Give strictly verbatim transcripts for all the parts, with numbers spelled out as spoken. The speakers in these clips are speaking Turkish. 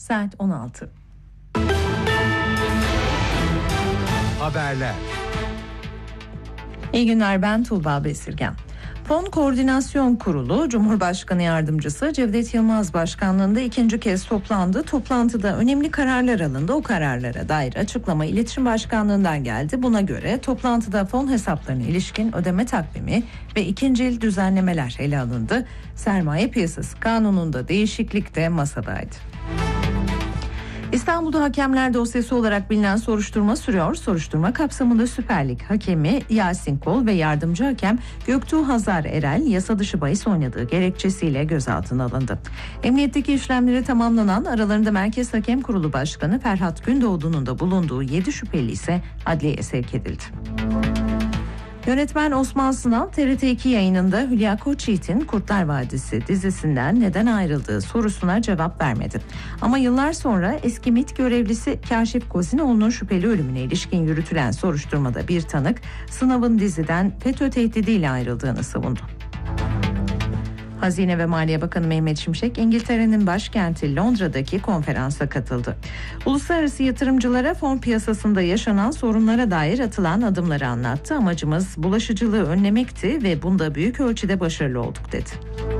Saat on altı. Haberler. İyi günler, ben Tuğba Besirgen. Fon Koordinasyon Kurulu, Cumhurbaşkanı Yardımcısı Cevdet Yılmaz başkanlığında ikinci kez toplandı. Toplantıda önemli kararlar alındı. O kararlara dair açıklama İletişim Başkanlığı'ndan geldi. Buna göre toplantıda fon hesaplarına ilişkin ödeme takvimi ve ikincil düzenlemeler ele alındı. Sermaye Piyasası Kanunu'nda değişiklik de masadaydı. İstanbul'da hakemler dosyası olarak bilinen soruşturma sürüyor. Soruşturma kapsamında Süper Lig hakemi Yasin Kol ve yardımcı hakem Göktuğ Hazar Erel yasa dışı bahis oynadığı gerekçesiyle gözaltına alındı. Emniyetteki işlemleri tamamlanan, aralarında Merkez Hakem Kurulu Başkanı Ferhat Gündoğdu'nun da bulunduğu yedi şüpheli ise adliyeye sevk edildi. Yönetmen Osman Sınav, T R T iki yayınında Hülya Koçyiğit'in Kurtlar Vadisi dizisinden neden ayrıldığı sorusuna cevap vermedi. Ama yıllar sonra eski MİT görevlisi Kaşif Kozinoğlu'nun şüpheli ölümüne ilişkin yürütülen soruşturmada bir tanık, Sınav'ın diziden FETÖ tehdidiyle ayrıldığını savundu. Hazine ve Maliye Bakanı Mehmet Şimşek, İngiltere'nin başkenti Londra'daki konferansa katıldı. Uluslararası yatırımcılara fon piyasasında yaşanan sorunlara dair atılan adımları anlattı. Amacımız bulaşıcılığı önlemekti ve bunda büyük ölçüde başarılı olduk dedi.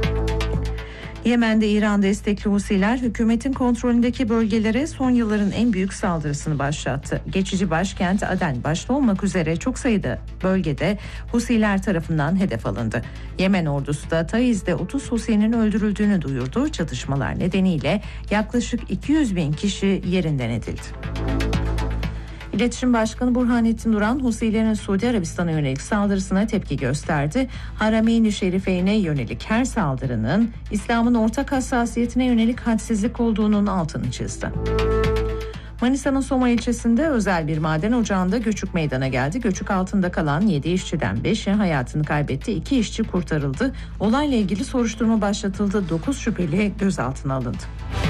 Yemen'de İran destekli Husiler hükümetin kontrolündeki bölgelere son yılların en büyük saldırısını başlattı. Geçici başkent Aden başta olmak üzere çok sayıda bölgede Husiler tarafından hedef alındı. Yemen ordusu da Taiz'de otuz Husi'nin öldürüldüğünü duyurdu. Çatışmalar nedeniyle yaklaşık iki yüz bin kişi yerinden edildi. İletişim Başkanı Burhanettin Duran, Husilerin Suudi Arabistan'a yönelik saldırısına tepki gösterdi. Harameyn-i Şerife'ne yönelik her saldırının İslam'ın ortak hassasiyetine yönelik hadsizlik olduğunun altını çizdi. Manisa'nın Soma ilçesinde özel bir maden ocağında göçük meydana geldi. Göçük altında kalan yedi işçiden beşi hayatını kaybetti. iki işçi kurtarıldı. Olayla ilgili soruşturma başlatıldı. dokuz şüpheli gözaltına alındı.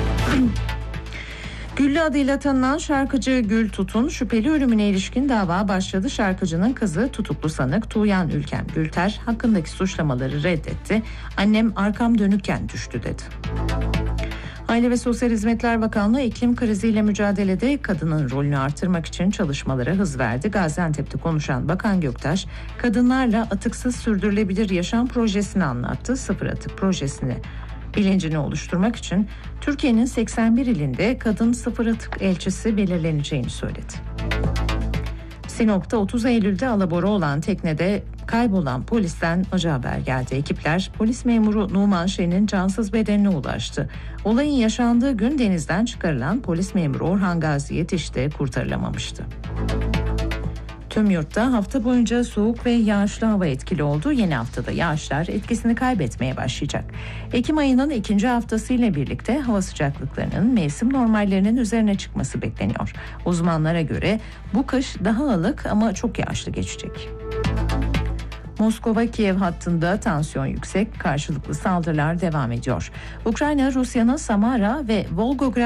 Güllü adıyla tanınan şarkıcı Gül Tutun şüpheli ölümüne ilişkin dava başladı. Şarkıcının kızı tutuklu sanık Tuğyan Ülkem Gülter hakkındaki suçlamaları reddetti. Annem arkam dönükken düştü dedi. Aile ve Sosyal Hizmetler Bakanlığı iklim kriziyle mücadelede kadının rolünü artırmak için çalışmalara hız verdi. Gaziantep'te konuşan Bakan Göktaş, kadınlarla atıksız sürdürülebilir yaşam projesini anlattı. Sıfır atık projesini bilincini oluşturmak için Türkiye'nin seksen bir ilinde kadın sıfır atık elçisi belirleneceğini söyledi. Sinop'ta otuz Eylül'de alabora olan teknede kaybolan polisten acı haber geldi. Ekipler polis memuru Numan Şen'in cansız bedenine ulaştı. Olayın yaşandığı gün denizden çıkarılan polis memuru Orhan Gazi yetişti, kurtarılamamıştı. Tüm yurtta hafta boyunca soğuk ve yağışlı hava etkili oldu. Yeni haftada yağışlar etkisini kaybetmeye başlayacak. Ekim ayının ikinci haftasıyla birlikte hava sıcaklıklarının mevsim normallerinin üzerine çıkması bekleniyor. Uzmanlara göre bu kış daha ılık ama çok yağışlı geçecek. Moskova-Kiev hattında tansiyon yüksek, karşılıklı saldırılar devam ediyor. Ukrayna, Rusya'nın Samara ve Volgograd